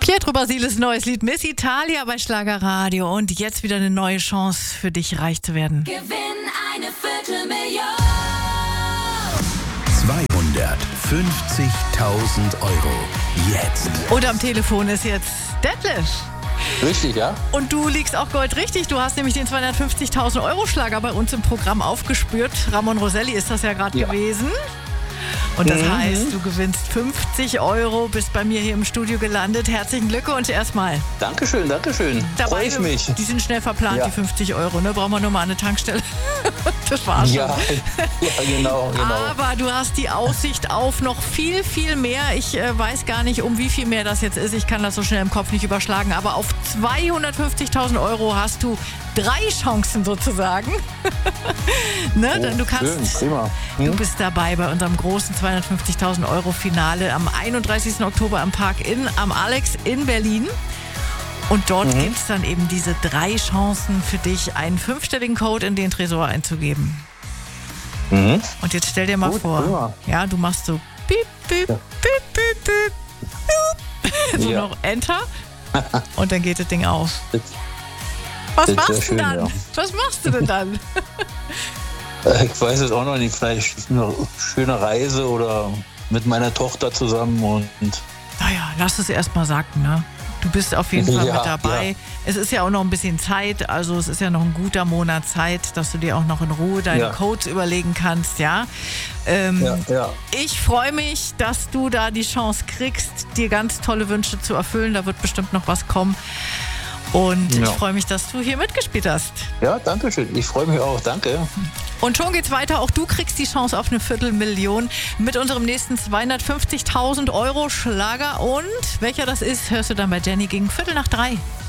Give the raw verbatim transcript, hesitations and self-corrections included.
Pietro Basilis neues Lied Miss Italia bei Schlagerradio. Und jetzt wieder eine neue Chance für dich, reich zu werden. Gewinn eine Viertelmillion. zweihundertfünfzigtausend Euro. Jetzt. Und am Telefon ist jetzt Detlef. Richtig, ja? Und du liegst auch goldrichtig. Du hast nämlich den zweihundertfünfzigtausend Euro Schlager bei uns im Programm aufgespürt. Ramon Roselli ist das ja gerade Ja. gewesen. Und das Mhm. heißt, du gewinnst fünfzig Euro, bist bei mir hier im Studio gelandet. Herzlichen Glückwunsch erstmal. Dankeschön, Dankeschön. Freue ich mich. Die sind schnell verplant, Ja. die fünfzig Euro. Ne? Brauchen wir nur mal eine Tankstelle. Das war's schon. Ja, ja, genau, genau. Aber du hast die Aussicht auf noch viel, viel mehr. Ich äh, weiß gar nicht, um wie viel mehr das jetzt ist. Ich kann das so schnell im Kopf nicht überschlagen. Aber auf zweihundertfünfzigtausend Euro hast du drei Chancen sozusagen. Ne? Oh, Denn du kannst, schön, prima. Hm? du bist dabei bei unserem großen zweihundertfünfzigtausend Euro Finale am einunddreißigsten Oktober am Park Inn am Alex in Berlin. Und dort Mhm. gibt es dann eben diese drei Chancen für dich, einen fünfstelligen Code in den Tresor einzugeben. Mhm. Und jetzt stell dir mal Gut, vor, prima. ja, du machst so piep, piep, Ja. piep, piep, piep, piep. So Ja. noch Enter und dann geht das Ding auf. Das- Was das machst wär du schön, dann? ja. Was machst du denn dann? Äh, Ich weiß es auch noch nicht. Vielleicht eine schöne Reise oder mit meiner Tochter zusammen. Und Naja, lass es erst mal sacken, ne? Du bist auf jeden Fall Ja, mit dabei. ja. Es ist ja auch noch ein bisschen Zeit, also es ist ja noch ein guter Monat Zeit, dass du dir auch noch in Ruhe deine Ja. Codes überlegen kannst, ja. Ähm, ja, ja. Ich freue mich, dass du da die Chance kriegst, dir ganz tolle Wünsche zu erfüllen. Da wird bestimmt noch was kommen. Und Ja. ich freue mich, dass du hier mitgespielt hast. Ja, danke schön. Ich freue mich auch. Danke. Und schon geht's weiter. Auch du kriegst die Chance auf eine Viertelmillion mit unserem nächsten zweihundertfünfzigtausend Euro Schlager. Und welcher das ist, hörst du dann bei Jenny gegen Viertel nach drei.